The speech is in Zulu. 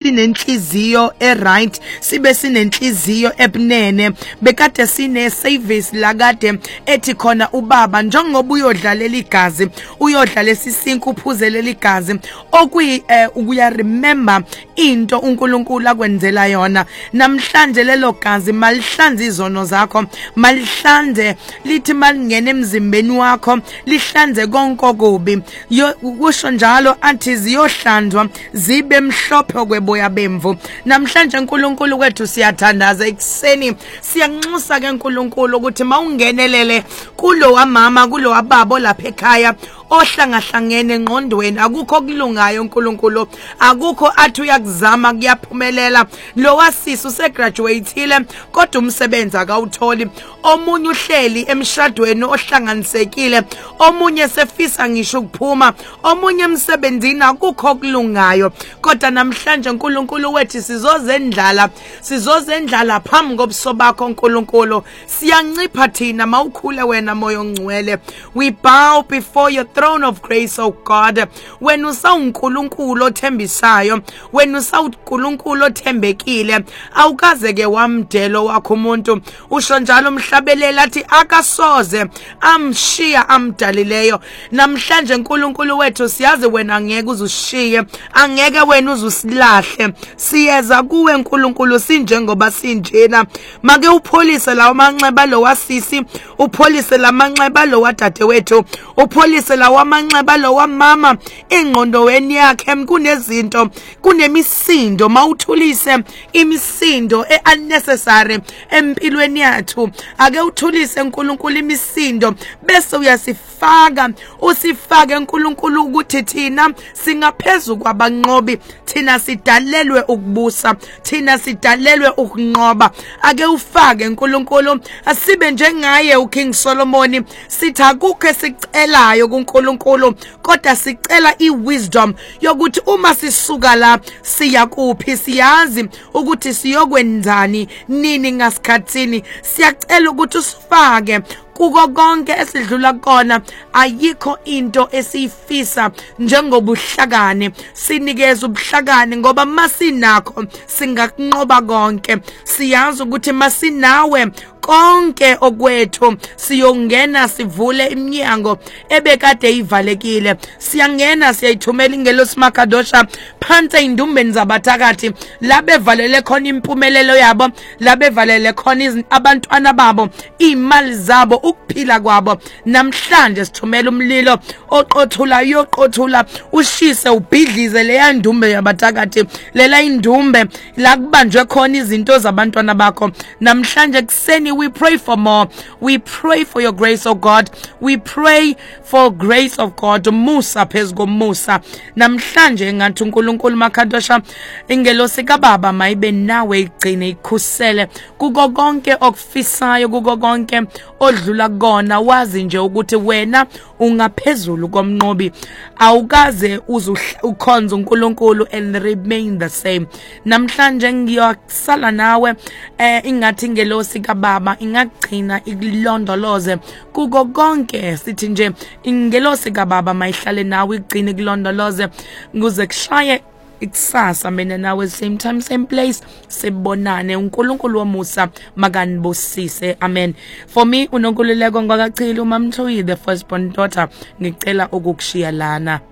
sinenhliziyo right, sibe sinenhliziyo ebunene. Bekade sine service la kade ethi khona ubaba njengoba uyodlalela igazi, uyodlalela isisinki uphuzelela igazi, okuyi ukuya remember into uNkulunkulu akwenzela yona. Namhlanje lelo gazi malihlanze izono zakho, malihlanze lithi malingena emzimbeni wakho, lihlanze konke okubi. Kusho njalo athi ziyohlanzwa zibe mhlophe kweboya bemvu. Namhlanje uNkulunkulu wethu siyathandaza ekuseni, siyanxusa ke uNkulunkulu ukuthi mawungenelele kulo wamama, kulo wababa lapha ekhaya ohlangahlangene engqondweni. Akukho okulungayo uNkulunkulu, akukho athi uyakuzama kuyaphumelela. Lo wasisi usegraduateile kodwa umsebenzi akawutholi. Omunye uhleli emshadweni ohlanganisekile, omunye sefisa ngisho ukuphuma, omunye emsebenzini. Akukho okulungayo, kodwa namhlanje uNkulunkulu wethi sizozendlala phambi kobuso bakho uNkulunkulu. Siyancipha thina mawukhule wena moya ongcwele. We bow before your throne of grace, oh God. Wena usawuNkulunkulu othembisayo, wena usawuNkulunkulu othembekile, awukaze ke wamdelo wakho umuntu. Usho njalo umhlabelela athi akasoze amshiya amdalileyo. Namhlanje uNkulunkulu wethu siyazi wena angeke uzushiye, angeke wena uzusilahle. Siyeza kuwe uNkulunkulu sinjengoba sinjena. Make upholise lawo manxeba lo wasisi, upholise la manxeba lo wadadewethu, upholise lawo manxeba lo wamama engqondweni yakhe. Kunezinto, kunemisindo, mawuthulise imisindo unnecessary empilweni yathu. Ake uthulise uNkulunkulu imisindo bese uyasifaka, usifake uNkulunkulu ukuthi thina singaphezulu kwabanqobi, thina sidalelwe ukubusa, thina sidalelwe ukunqoba. Ake ufake uNkulunkulu, asibe njengaye uKing Solomon. Sithi akukho esicelayo kuNkulunkulu, kodwa sicela iwisdom yokuthi uma sisuka la siya kuphi, siyazi ukuthi siyokwenzani nini ngasikhatsini. Siyacela ukuthi usifake kuko konke esidlula kona. Ayikho into esiyifisa njengobuhlakani. Sinikeza ubuhlakani ngoba masinakho singakunqoba konke. Siyazi ukuthi masinawe konke okwethu siyongena, sivule iminyango ebekade ivalekile. Siyangena siyayithumela ingelosi makadosha phansi eindumbeni zabathakathi, labevalele khona impumelelo yabo, labevalele khona abantwana babo, imali zabo, ukuphila kwabo. Namhlanje sithumela umlilo oqothula, yoqothula, ushise ubhidlize leya ndumbe yabathakathi, lela indumbe la kubanjwe khona izinto zabantwana bakho. Namhlanje kuseni we pray for more. We pray for your grace, oh God. We pray for grace of God. Musa phezgo Musa. Namhlanje ngathi uNkulunkulu makadosha ingelosi kaBaba mayibe nawe igcine ikhusele kuko konke okufisayo, kuko konke odlula kona. Wazi nje ukuthi wena ungaphezulu komnqobi, awukaze ukhonza uNkulunkulu and remain the same. Namhlanje ngiyosala nawe ingathi ingelosi kaBaba ingagcina ikulondoloze kuko konke. Sithi nje ingelosi kaBaba mayihlale nawe igcine ikulondoloze kuze kushaye ikusasa mina nawe same time same place sibonane. uNkulunkulu womusa makanibusise, amen. For me uNonkululeko ngakachila uMamthoyi the firstborn daughter, ngicela ukukushiya lana.